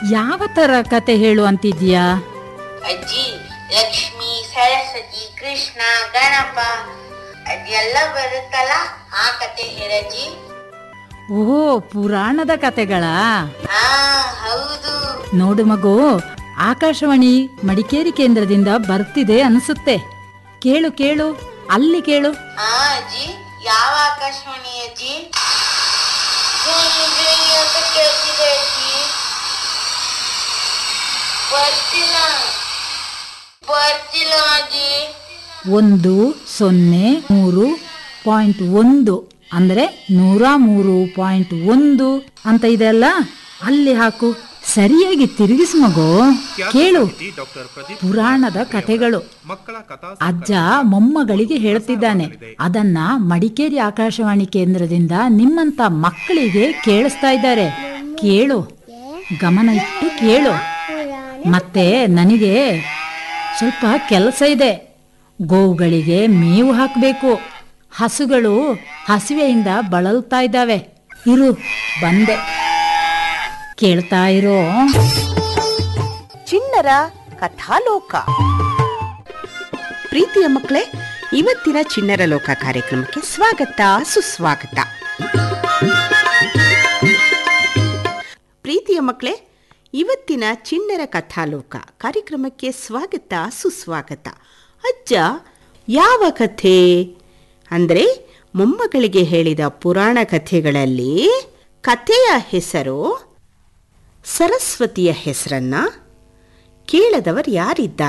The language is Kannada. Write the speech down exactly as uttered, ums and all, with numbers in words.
ಯಾವ ತರ ಕತೆ ಹೇಳು ಅಂತಿದ್ಯಾ? ಅಜ್ಜಿ, ಲಕ್ಷ್ಮಿ, ಸರಸ್ವತಿ, ಕೃಷ್ಣ, ಗಣಪ ಅದೆಲ್ಲ ಬರುತ್ತಲ್ಲ, ಆ ಕತೆ ಹೇಳಜ್ಜಿ. ಓಹೋ, ಪುರಾಣದ ಕತೆಗಳಾ? ಹಾ ಹೌದು. ನೋಡು ಮಗು, ಆಕಾಶವಾಣಿ ಮಡಿಕೇರಿ ಕೇಂದ್ರದಿಂದ ಬರ್ತಿದೆ ಅನಿಸುತ್ತೆ. ಕೇಳು ಕೇಳು, ಅಲ್ಲಿ ಕೇಳು. ಹಾ ಅಜ್ಜಿ, ಯಾವ ಆಕಾಶವಾಣಿ ಅಜ್ಜಿ? ಅಂತ ಕೇಳ್ತಿದೆ ಅಜ್ಜಿ. ಬರ್ತಿಲ್ಲ ಬರ್ತಿಲ್ಲ ಅಜ್ಜಿ. ಒಂದು ಸೊನ್ನೆ ಮೂರು ಪಾಯಿಂಟ್ ಒಂದು ಅಂದ್ರೆ ನೂರ ಮೂರು ಪಾಯಿಂಟ್ ಒಂದು ಅಂತ ಇದೆ ಅಲ್ಲ, ಅಲ್ಲಿ ಹಾಕು. ಸರಿಯಾಗಿ ತಿರುಗಿಸು ಮಗು, ಕೇಳು. ಪುರಾಣದ ಕಥೆಗಳು ಅಜ್ಜ ಮೊಮ್ಮಗಳಿಗೆ ಹೇಳ್ತಿದ್ದಾನೆ. ಅದನ್ನ ಮಡಿಕೇರಿ ಆಕಾಶವಾಣಿ ಕೇಂದ್ರದಿಂದ ನಿಮ್ಮಂತ ಮಕ್ಕಳಿಗೆ ಕೇಳಿಸ್ತಾ ಇದ್ದಾರೆ. ಕೇಳು, ಗಮನ ಇಟ್ಟು ಕೇಳು. ಮತ್ತೆ ನನಗೆ ಸ್ವಲ್ಪ ಕೆಲಸ ಇದೆ. ಗೋವುಗಳಿಗೆ ಮೇವು ಹಾಕಬೇಕು. ಹಸುಗಳು ಹಸಿವೆಯಿಂದ ಬಳಲ್ತಾ ಇದ್ದಾವೆ. ಇರು, ಬಂದೆ. ಕೇಳ್ತಾ ಇರೋ. ಚಿಣ್ಣರ ಕಥಾಲೋಕ. ಪ್ರೀತಿಯ ಮಕ್ಕಳೇ, ಇವತ್ತಿನ ಚಿಣ್ಣರ ಲೋಕ ಕಾರ್ಯಕ್ರಮಕ್ಕೆ ಸ್ವಾಗತ, ಸುಸ್ವಾಗತ. ಪ್ರೀತಿಯ ಮಕ್ಕಳೇ, ಇವತ್ತಿನ ಚಿಣ್ಣರ ಕಥಾಲೋಕ ಕಾರ್ಯಕ್ರಮಕ್ಕೆ ಸ್ವಾಗತ, ಸುಸ್ವಾಗತ. ಅಜ್ಜ ಯಾವ ಕಥೆ ಅಂದರೆ ಮೊಮ್ಮಗಳಿಗೆ ಹೇಳಿದ ಪುರಾಣ ಕಥೆಗಳಲ್ಲಿ ಕಥೆಯ ಹೆಸರು ಸರಸ್ವತಿಯ ಹೆಸರನ್ನ ಕೇಳದವರು ಯಾರಿದ್ದಾರೆ?